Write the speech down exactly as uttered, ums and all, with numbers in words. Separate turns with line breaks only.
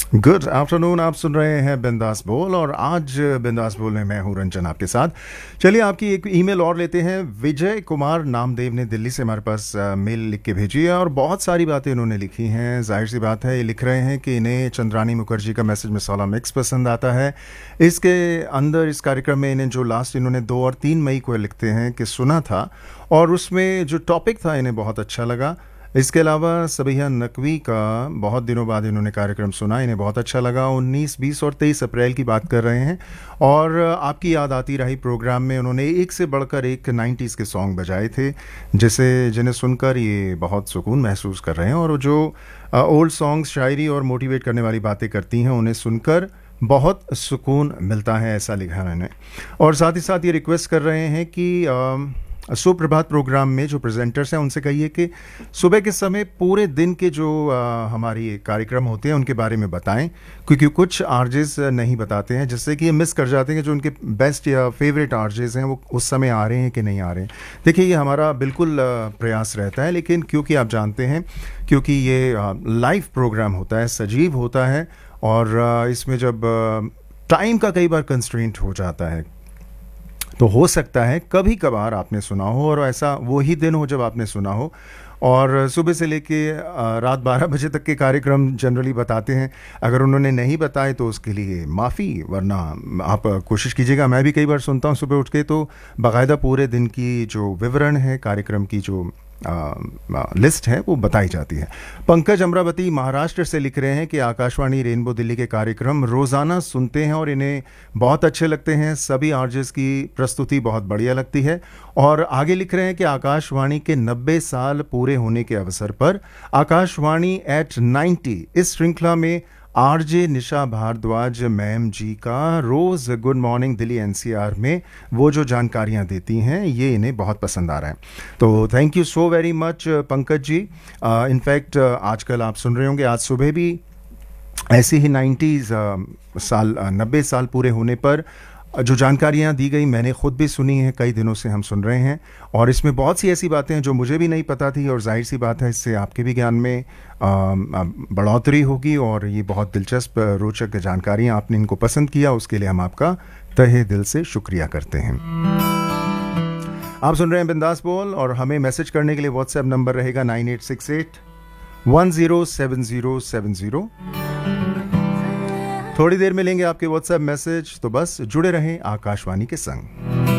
Good afternoon. आप सुन रहे हैं बिंदास बोल और आज बिंदास बोल में मैं हूं रंजन आपके साथ। चलिए आपकी एक ईमेल और लेते हैं। विजय कुमार नामदेव ने दिल्ली से हमारे पास अ, मेल लिख के भेजी है और बहुत सारी बातें इन्होंने लिखी हैं। जाहिर सी बात है, ये लिख रहे हैं कि इन्हें चंद्रानी मुखर्जी का मैसेज मसाला मिक्स पसंद आता है। इसके अंदर इस कार्यक्रम में इन्हें जो लास्ट इन्होंने दो और तीन मई को लिखते हैं कि सुना था और उसमें जो टॉपिक था इन्हें बहुत अच्छा लगा। इसके अलावा सबिहा नकवी का बहुत दिनों बाद इन्होंने कार्यक्रम सुना, इन्हें बहुत अच्छा लगा। उन्नीस, बीस और तेईस अप्रैल की बात कर रहे हैं और आपकी याद आती रही प्रोग्राम में उन्होंने एक से बढ़कर एक नाइन्टीज़ के सॉन्ग बजाए थे, जिसे जिन्हें सुनकर ये बहुत सुकून महसूस कर रहे हैं। और जो ओल्ड सॉन्ग्स शायरी और मोटिवेट करने वाली बातें करती हैं उन्हें सुनकर बहुत सुकून मिलता है, ऐसा लिखा है इन्हें। और साथ ही साथ ये रिक्वेस्ट कर रहे हैं कि आ, सुप्रभात प्रोग्राम में जो प्रेजेंटर्स हैं उनसे कहिए कि सुबह के समय पूरे दिन के जो आ, हमारी कार्यक्रम होते हैं उनके बारे में बताएं, क्योंकि कुछ आरजेस नहीं बताते हैं, जिससे कि ये मिस कर जाते हैं कि जो उनके बेस्ट या फेवरेट आरजेस हैं वो उस समय आ रहे हैं कि नहीं आ रहे हैं। देखिए, ये हमारा बिल्कुल आ, प्रयास रहता है, लेकिन क्योंकि आप जानते हैं क्योंकि ये लाइव प्रोग्राम होता है, सजीव होता है और आ, इसमें जब टाइम का कई बार कंस्ट्रेंट हो जाता है तो हो सकता है कभी कभार आपने सुना हो और ऐसा वही दिन हो जब आपने सुना हो। और सुबह से लेके रात बारह बजे तक के कार्यक्रम जनरली बताते हैं। अगर उन्होंने नहीं बताए तो उसके लिए माफ़ी, वरना आप कोशिश कीजिएगा। मैं भी कई बार सुनता हूँ सुबह उठ के, तो बाकायदा पूरे दिन की जो विवरण है, कार्यक्रम की जो आ, आ, लिस्ट है वो बताई जाती है। पंकज अमरावती महाराष्ट्र से लिख रहे हैं कि आकाशवाणी रेनबो दिल्ली के कार्यक्रम रोज़ाना सुनते हैं और इन्हें बहुत अच्छे लगते हैं। सभी आरजेस की प्रस्तुति बहुत बढ़िया लगती है। और आगे लिख रहे हैं कि आकाशवाणी के नब्बे साल पूरे होने के अवसर पर आकाशवाणी एट नाइन्टी इस श्रृंखला में आरजे निशा भारद्वाज मैम जी का रोज़ गुड मॉर्निंग दिल्ली एनसीआर में वो जो जानकारियां देती हैं ये इन्हें बहुत पसंद आ रहा है। तो thank you so very much Pankaj ji. In fact आजकल आप सुन रहे होंगे, आज सुबह भी ऐसे ही नाइन्टीज़ साल नब्बे साल पूरे होने पर जो जानकारियाँ दी गई मैंने ख़ुद भी सुनी हैं, कई दिनों से हम सुन रहे हैं और इसमें बहुत सी ऐसी बातें हैं जो मुझे भी नहीं पता थी और जाहिर सी बात है इससे आपके भी ज्ञान में बढ़ोतरी होगी और ये बहुत दिलचस्प रोचक जानकारियाँ आपने इनको पसंद किया, उसके लिए हम आपका तहे दिल से शुक्रिया करते हैं। आप सुन रहे हैं बिंदास बोल और हमें मैसेज करने के लिए व्हाट्सएप नंबर रहेगा nine eight six eight one zero seven zero seven zero. थोड़ी देर में लेंगे आपके व्हाट्सएप मैसेज, तो बस जुड़े रहें आकाशवाणी के संग।